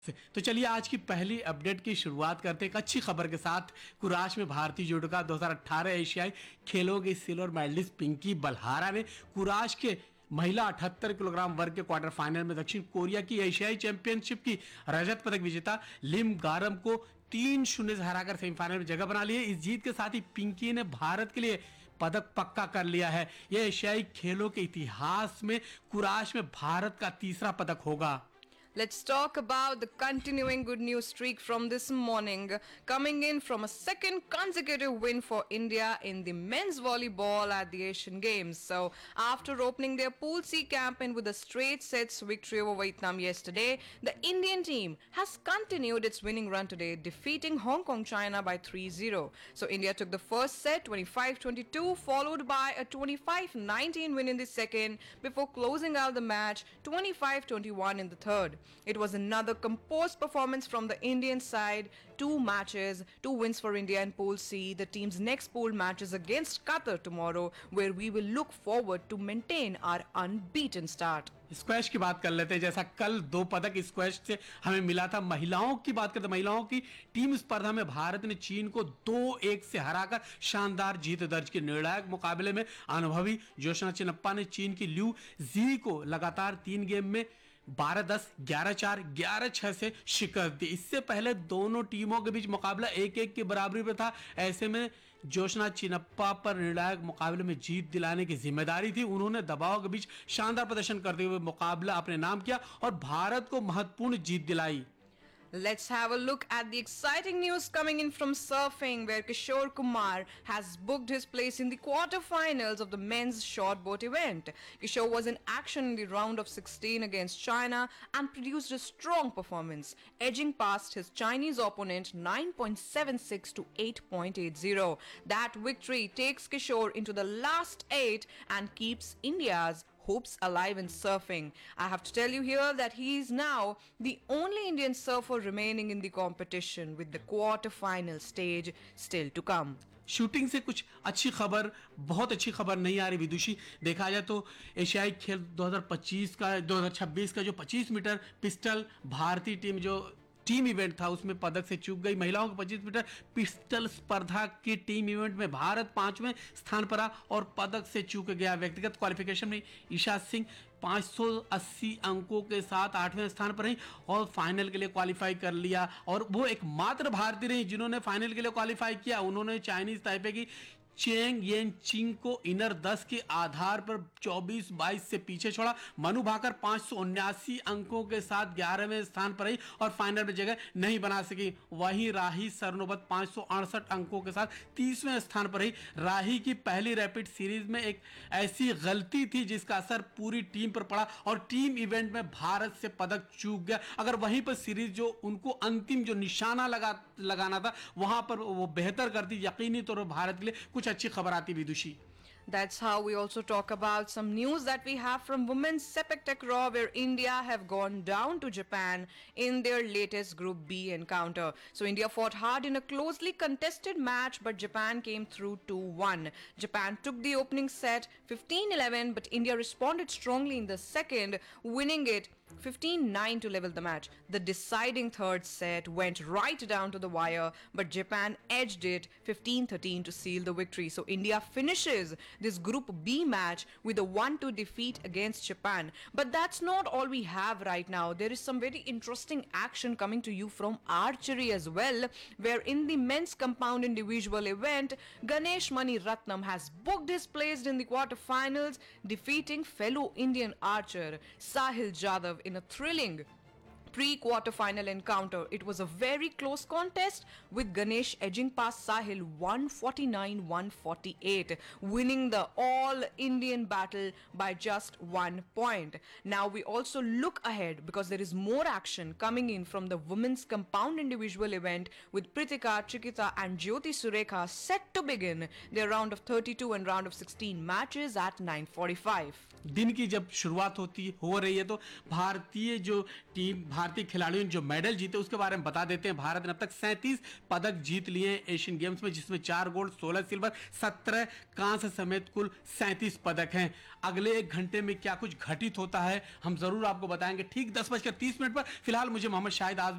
तो चलिए आज की पहली अपडेट की शुरुआत करते हैं एक अच्छी खबर के साथ। कुराश में भारतीय जुडोका 2018 एशियाई खेलों की सिल्वर मेडलिस्ट पिंकी बलहारा ने कुराश के महिला 78 किलोग्राम वर्ग के क्वार्टर फाइनल में दक्षिण कोरिया की एशियाई चैंपियनशिप की रजत पदक विजेता लिम गारम को 3-0 से हराकर सेमीफाइनल में जगह बना ली है। इस जीत के साथ ही पिंकी ने भारत के लिए पदक पक्का कर लिया है। यह एशियाई खेलों के इतिहास में कुराश में भारत का तीसरा पदक होगा। Let's talk about the continuing good news streak from this morning, coming in from a second consecutive win for India in the men's volleyball at the Asian Games. So, after opening their Pool C campaign with a straight sets victory over Vietnam yesterday, the Indian team has continued its winning run today, defeating Hong Kong, China by 3-0. So, India took the first set 25-22, followed by a 25-19 win in the second, before closing out the match 25-21 in the third. It was another composed performance from the Indian side. 2 matches, 2 wins for India in Pool C. The team's next pool match is against Qatar tomorrow, where we will look forward to maintain our unbeaten start. Squash की बात कर लेते हैं। जैसा कल 2 पदक squash से हमें मिला था। महिलाओं की बात करते हैं, महिलाओं की टीम स्पर्धा में भारत ने चीन को 2-1 से हराकर शानदार जीत दर्ज की। निर्णायक मुकाबले में अनुभवी जोशना चिनप्पा ने चीन की ल्यू जी को लगातार 3 गेम में 12-10, 11-4, 11-6 से शिकस्त दी। इससे पहले दोनों टीमों के बीच मुकाबला 1-1 की बराबरी पर था। ऐसे में जोशना चिनप्पा पर निर्णायक मुकाबले में जीत दिलाने की जिम्मेदारी थी। उन्होंने दबाव के बीच शानदार प्रदर्शन करते हुए मुकाबला अपने नाम किया और भारत को महत्वपूर्ण जीत दिलाई। Let's have a look at the exciting news coming in from surfing, where Kishore Kumar has booked his place in the quarterfinals of the men's shortboat event. Kishore was in action in the round of 16 against China and produced a strong performance, edging past his Chinese opponent 9.76 to 8.80. That victory takes Kishore into the last 8 and keeps India's hopes alive in surfing. I have to tell you here that he is now the only Indian surfer remaining in the competition, with the quarter-final stage still to come. Shooting से कुछ अच्छी खबर, बहुत अच्छी खबर नहीं आ रही विदुषी। देखा जाए तो एशियाई खेल 2026 का जो 25 मीटर पिस्टल भारतीय टीम जो टीम इवेंट था उसमें पदक से चूक गई। महिलाओं के 25 मीटर पिस्टल स्पर्धा की टीम इवेंट में भारत 5वें स्थान पर रहा और पदक से चूक गया। व्यक्तिगत क्वालिफिकेशन में ईशा सिंह 580 अंकों के साथ 8वें स्थान पर रही और फाइनल के लिए क्वालिफाई कर लिया। और वो एकमात्र भारतीय रही जिन्होंने फाइनल के लिए क्वालिफाई किया। उन्होंने चाइनीज ताइपे की चेंग येन चिंग को इनर 10 के आधार पर 24-22 से पीछे छोड़ा। मनु भाकर 579 अंकों के साथ 11वें स्थान पर रही और फाइनल में जगह नहीं बना सकी। वहीं राही सरनोबत 568 अंकों के साथ 30वें स्थान पर रही। राही की पहली रैपिड सीरीज में एक ऐसी गलती थी जिसका असर पूरी टीम पर पड़ा और टीम इवेंट में भारत से पदक चूक गया। अगर वहीं पर सीरीज जो उनको अंतिम जो निशाना लगाना था वहां पर वो बेहतर करती, यकीनी तौर पर भारत के लिए कुछ अच्छी खबर आती विदुषी। That's how we also talk about some news that we have from women's Sepik Takraw, where India have gone down to Japan in their latest Group B encounter. So India fought hard in a closely contested match, but Japan came through 2-1. Japan took the opening set 15-11, but India responded strongly in the second, winning it 15-9 to level the match. The deciding third set went right down to the wire, but Japan edged it 15-13 to seal the victory. So India finishes this Group B match with a 1-2 defeat against Japan. But that's not all we have right now. There is some very interesting action coming to you from archery as well, where in the men's compound individual event, Ganesh Mani Ratnam has booked his place in the quarterfinals, defeating fellow Indian archer Sahil Jadhav in a thrilling pre-quarterfinal encounter. It was a very close contest, with Ganesh edging past Sahil 149-148, winning the all-Indian battle by just 1 point. Now we also look ahead because there is more action coming in from the women's compound individual event, with Pritika, Chikita and Jyoti Surekha set to begin their round of 32 and round of 16 matches at 9:45. दिन की जब शुरुआत हो रही है तो भारतीय जो टीम भारतीय खिलाड़ियों ने जो मेडल जीते उसके बारे में बता देते हैं। भारत ने अब तक 37 पदक जीत लिए हैं एशियन गेम्स में, जिसमें 4 गोल्ड, 16 सिल्वर, 17 कांस्य समेत कुल 37 पदक हैं। अगले 1 घंटे में क्या कुछ घटित होता है हम जरूर आपको बताएंगे ठीक 10:30 पर। फिलहाल मुझे मोहम्मद शाहिद आज